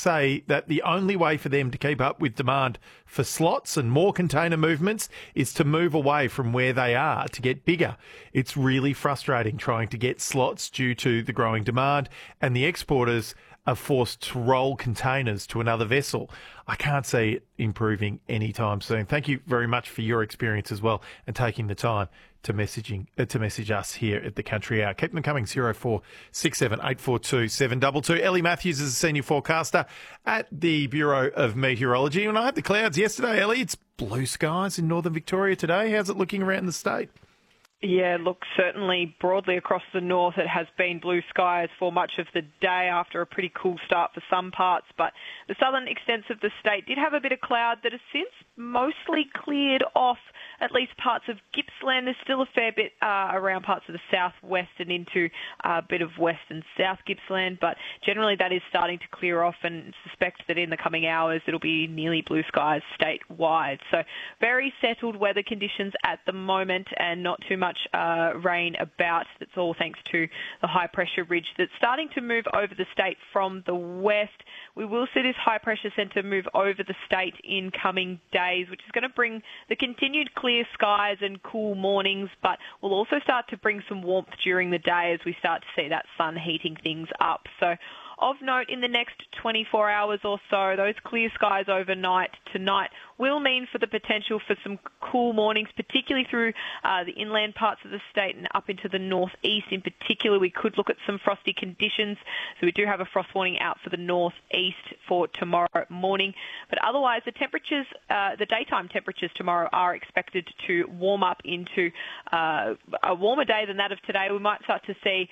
say that the only way for them to keep up with demand for slots and more container movements is to move away from where they are to get bigger. It's really frustrating trying to get slots due to the growing demand, and the exporters are forced to roll containers to another vessel. I can't see it improving anytime soon. Thank you very much for your experience as well and taking the time to message us here at the Country Hour. Keep them coming, 0467 842 722. Ellie Matthews is a senior forecaster at the Bureau of Meteorology. And I had the clouds yesterday, Ellie. It's blue skies in northern Victoria today. How's it looking around the state? Yeah, look, certainly broadly across the north it has been blue skies for much of the day after a pretty cool start for some parts, but the southern extents of the state did have a bit of cloud that has since mostly cleared off at least parts of Gippsland. There's still a fair bit around parts of the southwest and into a bit of west and south Gippsland, but generally that is starting to clear off, and suspect that in the coming hours it'll be nearly blue skies statewide. So very settled weather conditions at the moment and not too much rain about. That's all thanks to the high pressure ridge that's starting to move over the state from the west. We will see this high pressure centre move over the state in coming days, which is going to bring the continued clear skies and cool mornings, but we'll also start to bring some warmth during the day as we start to see that sun heating things up. So of note, in the next 24 hours or so, those clear skies overnight tonight will mean for the potential for some cool mornings, particularly through the inland parts of the state and up into the northeast. In particular, we could look at some frosty conditions. So we do have a frost warning out for the northeast for tomorrow morning. But otherwise, the temperatures, the daytime temperatures tomorrow are expected to warm up into a warmer day than that of today. We might start to see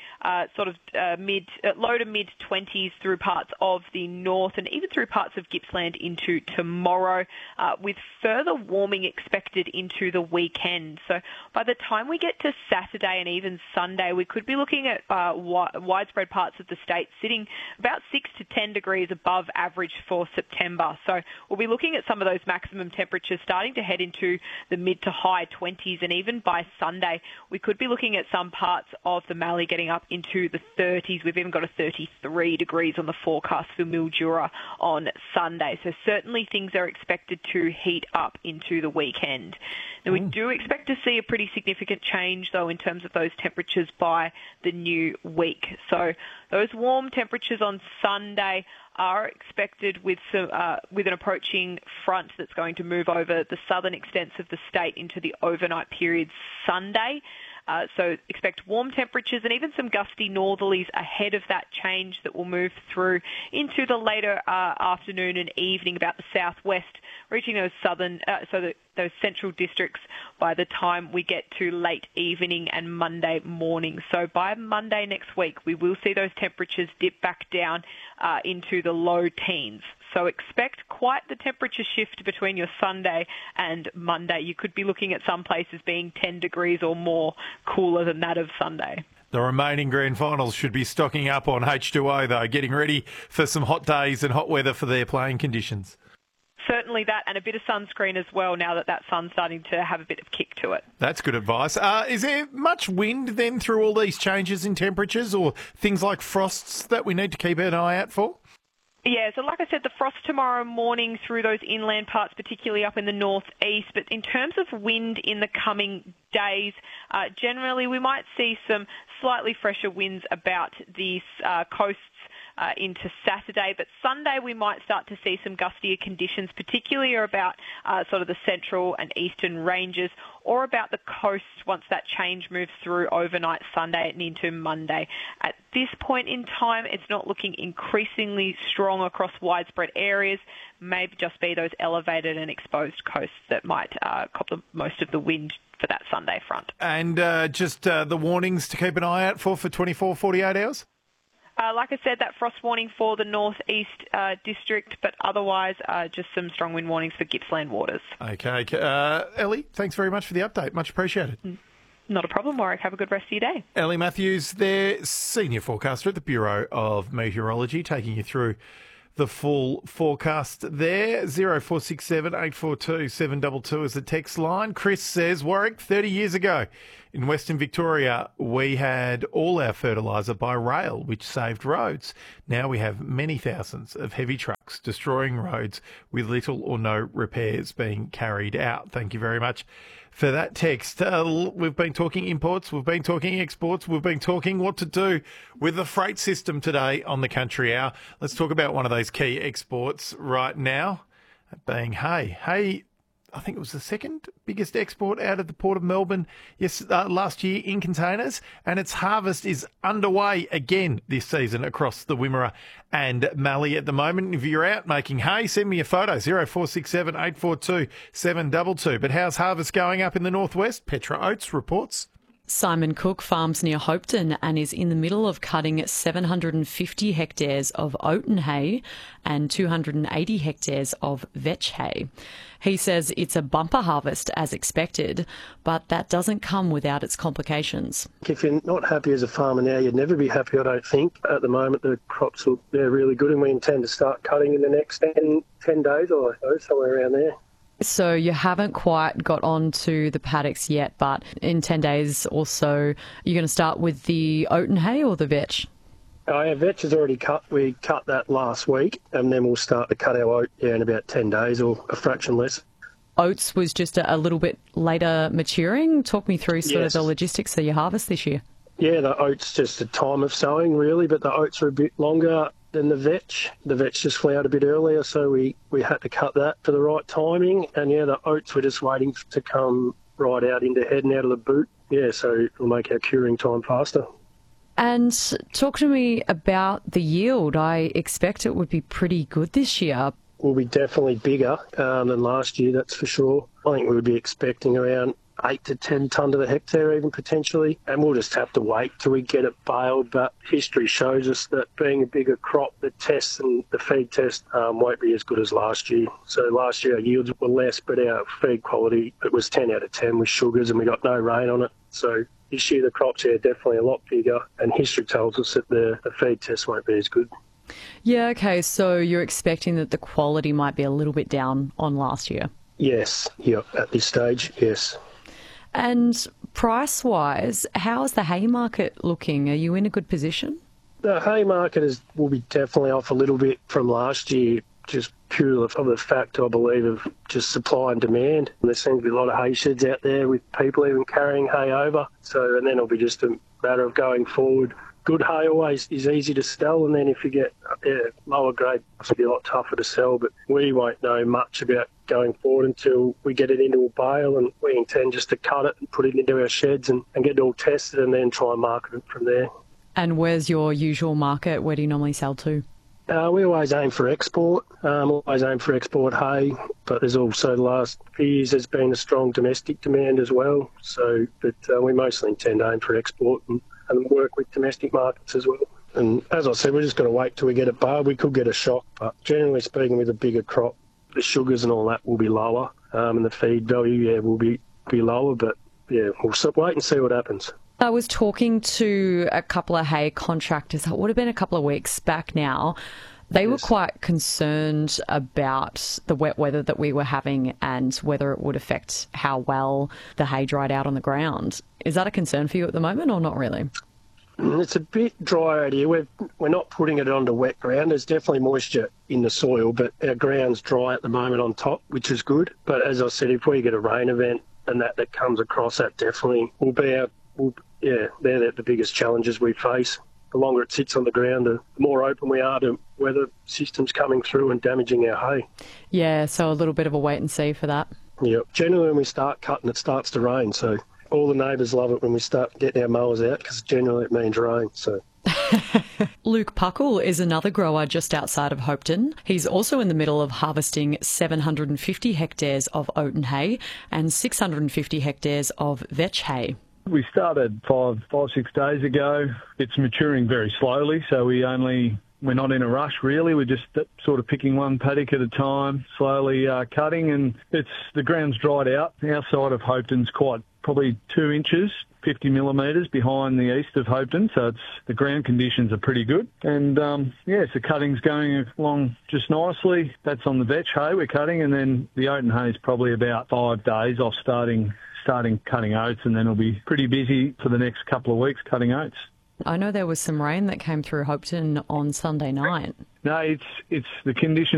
low to mid 20s through parts of the north and even through parts of Gippsland into tomorrow, with further warming expected into the weekend. So by the time we get to Saturday and even Sunday, we could be looking at widespread parts of the state sitting about 6 to 10 degrees above average for September. So we'll be looking at some of those maximum temperatures starting to head into the mid to high 20s, and even by Sunday, we could be looking at some parts of the Mallee getting up into the 30s. We've even got a 33 degrees on the forecast for Mildura on Sunday. So certainly things are expected to heat up into the weekend. Now we do expect to see a pretty significant change though in terms of those temperatures by the new week. So those warm temperatures on Sunday are expected with an approaching front that's going to move over the southern extents of the state into the overnight periods Sunday. So expect warm temperatures and even some gusty northerlies ahead of that change that will move through into the later afternoon and evening about the southwest, reaching those those central districts by the time we get to late evening and Monday morning. So by Monday next week, we will see those temperatures dip back down into the low teens. So expect quite the temperature shift between your Sunday and Monday. You could be looking at some places being 10 degrees or more cooler than that of Sunday. The remaining grand finals should be stocking up on H2O, though, getting ready for some hot days and hot weather for their playing conditions. Certainly that, and a bit of sunscreen as well now that sun's starting to have a bit of kick to it. That's good advice. Is there much wind then through all these changes in temperatures, or things like frosts that we need to keep an eye out for? Yeah, so like I said, the frost tomorrow morning through those inland parts, particularly up in the northeast. But in terms of wind in the coming days, generally we might see some slightly fresher winds about these coasts into Saturday, but Sunday we might start to see some gustier conditions, particularly about sort of the central and eastern ranges, or about the coast once that change moves through overnight Sunday and into Monday. At this point in time, it's not looking increasingly strong across widespread areas. Maybe just be those elevated and exposed coasts that might cop the most of the wind for that Sunday front. And just the warnings to keep an eye out for 24, 48 hours? Like I said, that frost warning for the northeast district, but otherwise just some strong wind warnings for Gippsland waters. Okay. Ellie, thanks very much for the update. Much appreciated. Not a problem, Warwick. Have a good rest of your day. Ellie Matthews, their senior forecaster at the Bureau of Meteorology, taking you through the full forecast there. 0467 842 722 is the text line. Chris says, Warwick, 30 years ago in Western Victoria, we had all our fertiliser by rail, which saved roads. Now we have many thousands of heavy trucks trucks destroying roads with little or no repairs being carried out. Thank you very much for that text. We've been talking imports, we've been talking exports, we've been talking what to do with the freight system today on the Country Hour. Let's talk about one of those key exports right now, being hay. Hay, I think it was the second biggest export out of the Port of Melbourne last year in containers, and its harvest is underway again this season across the Wimmera and Mallee at the moment. If you're out making hay, send me a photo, 0467 842 722. But how's harvest going up in the northwest? Petra Oates reports. Simon Cook farms near Hopeton and is in the middle of cutting 750 hectares of oaten hay and 280 hectares of vetch hay. He says it's a bumper harvest as expected, but that doesn't come without its complications. If you're not happy as a farmer now, you'd never be happy, I don't think. At the moment, the crops they're really good, and we intend to start cutting in the next 10 days or so, somewhere around there. So you haven't quite got onto the paddocks yet, but in 10 days or so, you're going to start with the oaten hay or the vetch? Our vetch is already cut. We cut that last week, and then we'll start to cut our oat in about 10 days or a fraction less. Oats was just a little bit later maturing. Talk me through sort of the logistics of your harvest this year. Yeah, the oats just a time of sowing really, but the oats are a bit longer than the vetch. The vetch just flowered a bit earlier, so we had to cut that for the right timing. And yeah, the oats were just waiting to come right out into head and out of the boot. Yeah, so it'll make our curing time faster. And talk to me about the yield. I expect it would be pretty good this year. Will be definitely bigger than last year, that's for sure. I think we would be expecting around 8 to 10 tonne to the hectare even potentially, and we'll just have to wait till we get it baled. But history shows us that being a bigger crop, the tests and the feed test won't be as good as last year. So last year our yields were less, but our feed quality, it was 10 out of 10 with sugars, and we got no rain on it. So this year the crops are definitely a lot bigger, and history tells us that the feed test won't be as good. Yeah, okay, so you're expecting that the quality might be a little bit down on last year? Yes, yeah, at this stage, yes. And price-wise, how's the hay market looking? Are you in a good position? The hay market will be definitely off a little bit from last year, just purely of the fact, I believe, of just supply and demand. There seems to be a lot of hay sheds out there with people even carrying hay over. So, and then it'll be just a matter of going forward. Good hay always is easy to sell, and then if you get lower grade, it'll be a lot tougher to sell. But we won't know much about going forward until we get it into a bale, and we intend just to cut it and put it into our sheds and get it all tested and then try and market it from there. And where's your usual market? Where do you normally sell to? We always aim for export, hay, but there's also the last few years there's been a strong domestic demand as well. So, but we mostly intend to aim for export and work with domestic markets as well. And as I said, we're just going to wait till we get it baled. We could get a shock, but generally speaking, with a bigger crop, the sugars and all that will be lower, and the feed value, will be lower. But yeah, we'll wait and see what happens. I was talking to a couple of hay contractors. It would have been a couple of weeks back now. They were quite concerned about the wet weather that we were having and whether it would affect how well the hay dried out on the ground. Is that a concern for you at the moment or not really? It's a bit dry out here. We're not putting it onto wet ground. There's definitely moisture in the soil, but our ground's dry at the moment on top, which is good. But as I said, if we get a rain event and that comes across, that definitely will be they're the biggest challenges we face. The longer it sits on the ground, the more open we are to weather systems coming through and damaging our hay. Yeah, so a little bit of a wait and see for that. Yeah, generally when we start cutting, it starts to rain, so all the neighbours love it when we start getting our mowers out because generally it means rain. So. Luke Puckle is another grower just outside of Hopeton. He's also in the middle of harvesting 750 hectares of oaten hay and 650 hectares of vetch hay. We started 5-6 days ago. It's maturing very slowly, so we're not in a rush really. We're just sort of picking one paddock at a time, slowly cutting, and the ground's dried out. Our side of Hopeton's probably 2 inches, 50 millimetres behind the east of Hopeton, so the ground conditions are pretty good. And so cutting's going along just nicely. That's on the vetch hay we're cutting, and then the oaten hay is probably about 5 days off starting cutting oats, and then it'll be pretty busy for the next couple of weeks cutting oats. I know there was some rain that came through Hopeton on Sunday night. No, it's the conditions